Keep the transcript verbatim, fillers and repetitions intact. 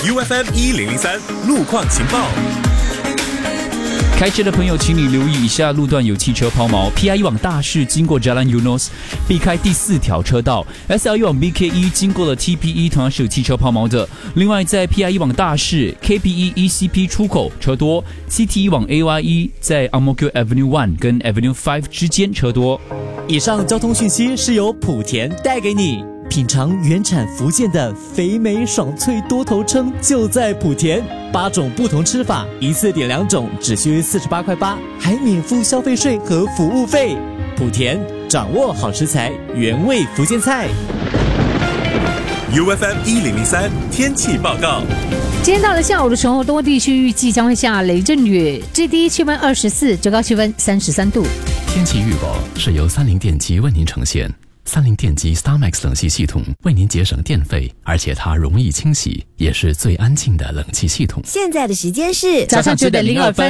U F M 一零零三路况情报。 开车的朋友，请你留意以下路段有汽车抛锚。P I E 往大市经过 Jalan Eunos， 避开第四条车道。S L E 往 B K E 经过了 T P E， 同样是有汽车抛锚的。另外，在 P I E 往大市 K P E E C P 出口车多。C T E 往 A Y E 在 Ang Mo Kio Avenue one 跟 Avenue five 之间车多。 以上交通讯息是由莆田带给你。品尝原产福建的肥美爽脆多头称就在莆田，八种不同吃法，一次点两种，只需四十八块八，还免付消费税和服务费。莆田掌握好食材，原味福建菜。 U F M 一零零三天气报告。 今天到了下午的时候，多地区预计将会下雷阵雨，最低气温二十四，最高气温三十三度。 天气预报是由三菱电机为您呈现。三菱电机 StarMax 冷气系统为您节省电费，而且它容易清洗，也是最安静的冷气系统。 现在的时间是早上九点零二分。